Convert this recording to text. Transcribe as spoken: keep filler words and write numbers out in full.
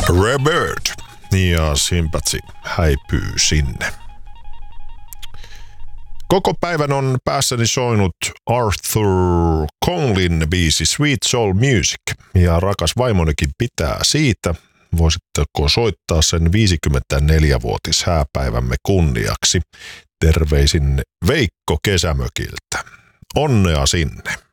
Rebird ja Sympathy häipyy sinne. Koko päivän on päässäni soinut Arthur Conlin biisi Sweet Soul Music ja rakas vaimonikin pitää siitä. Voisitteko soittaa sen viisikymmentäneljävuotis hääpäivämme kunniaksi? Terveisin Veikko Kesämökiltä. Onnea sinne!